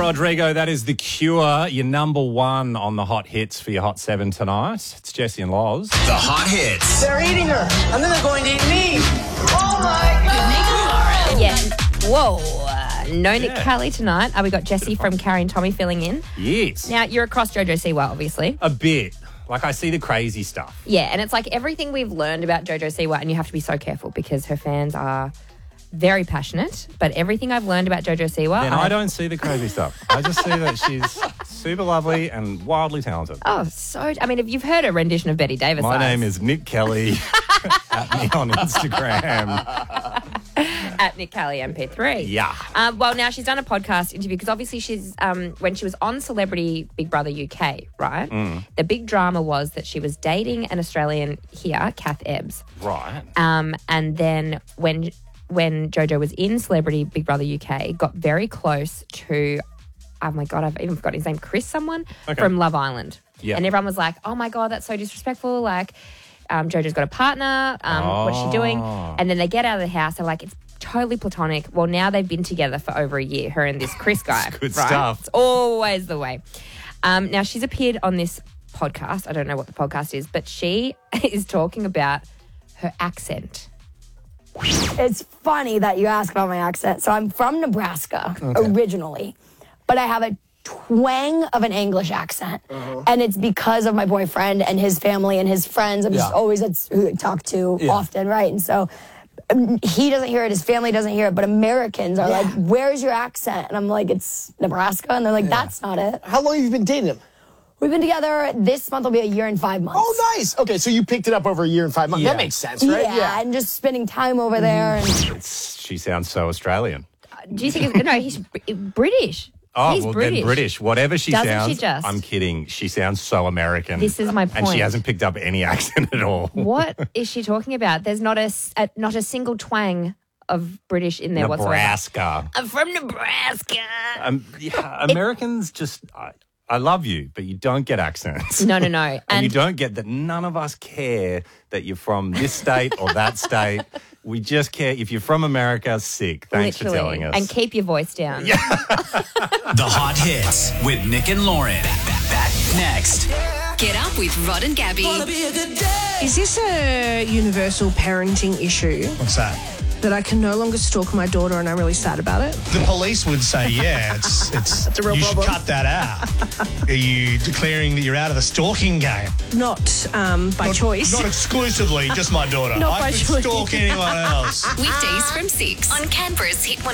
Rodrigo, that is The Cure, your number one on the hot hits for your Hot 7 tonight. It's Jesse and Loz. The hot hits. They're eating her, and then they're going to eat me. Oh, my God. Yeah. Whoa. No Nick Kelly tonight. We got Jesse from Carrie and Tommy filling in. Yes. Now, you're across Jojo Siwa, obviously. A bit. Like, I see the crazy stuff. Yeah, and it's like everything we've learned about Jojo Siwa, and you have to be so careful because her fans are very passionate. But everything I've learned about Jojo Siwa... Then I don't see the crazy stuff. I just see that she's super lovely and wildly talented. Oh, so... I mean, if you've heard a rendition of Betty Davis... My name is Nick Kelly. At me on Instagram. At Nick Kelly MP3. Yeah. Well, now she's done a podcast interview because obviously she's when she was on Celebrity Big Brother UK, right? The big drama was that she was dating an Australian here, Kath Ebbs. Right. And then when Jojo was in Celebrity Big Brother UK, got very close to, oh my God, I've even forgotten his name, Chris someone from Love Island. Yeah. And everyone was like, oh my God, that's so disrespectful. Like, Jojo's got a partner. What's she doing? And then they get out of the house. They're like, it's totally platonic. Well, now they've been together for over a year, her and this Chris guy. Good right? stuff. It's always the way. Now, she's appeared on this podcast. I don't know what the podcast is, but she is talking about her accent. It's funny that you ask about my accent. So I'm from Nebraska originally, but I have a twang of an English accent. And it's because of my boyfriend and his family and his friends. I'm just always that's who I talk to often, right? And so he doesn't hear it, his family doesn't hear it, but Americans are like, where's your accent? And I'm like, it's Nebraska. And they're like, that's not it. How long have you been dating him? We've been together, this month will be a year and 5 months. Oh, nice. Okay, so you picked it up over a year and 5 months. Yeah. That makes sense, right? Yeah, and just spending time over there. And She sounds so Australian. Do you think no, he's British. Oh, He's well, British. then British. Whatever she Doesn't sounds, she just? I'm kidding. She sounds so American. This is my And she point. hasn't picked up any accent at all. What is she talking about? There's not a single twang of British in there whatsoever. Nebraska. I'm from Nebraska. Americans just... I love you, but you don't get accents. No. And you don't get that none of us care that you're from this state or that state. We just care if you're from America, sick. Thanks for telling us. And keep your voice down. The hot hits with Nick and Lauren. Back next. Get up with Rod and Gabby. Is this a universal parenting issue What's that? that I can no longer stalk my daughter and I'm really sad about it? The police would say, yeah, it's a real you problem. should cut that out. Are you declaring that you're out of the stalking game? Not by choice. Not exclusively, just my daughter. Not I by could choice. stalk anyone else. Weekdays from 6 on Canberra's Hit